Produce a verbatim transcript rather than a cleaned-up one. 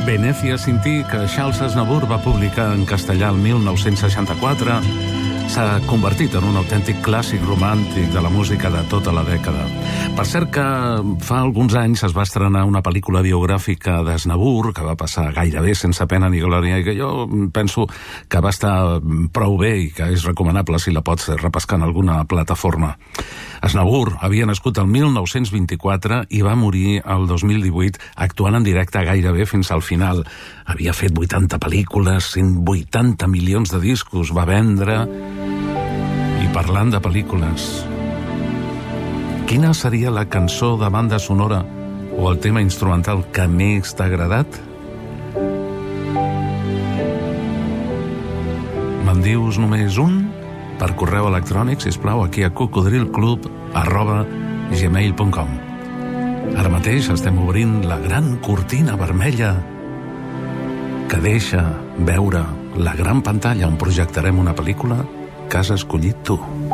Venècia sin ti, que Charles Aznavour va publicar en castellà el mil nou-cents seixanta-quatre, s'ha convertit en un autèntic clàssic romàntic de la música de tota la dècada. Per cert que fa alguns anys es va estrenar una pel·lícula biogràfica d'Aznavour, que va passar gairebé sense pena ni glòria, i que jo penso que va estar prou bé i que és recomanable si la pots repescar en alguna plataforma. Aznavour havia nascut el mil nou-cents vint-i-quatre i va morir el dos mil divuit actuant en directe gairebé fins al final. Havia fet vuitanta pel·lícules, cent vuitanta milions de discos, va vendre... I parlant de pel·lícules, quina seria la cançó de banda sonora o el tema instrumental que més t'ha agradat? Me'n dius només un? Per correu electrònic, sisplau, aquí a cocodrilclub arroba gmail punt com. Ara mateix estem obrint la gran cortina vermella que deixa veure la gran pantalla on projectarem una pel·lícula que has escollit tu.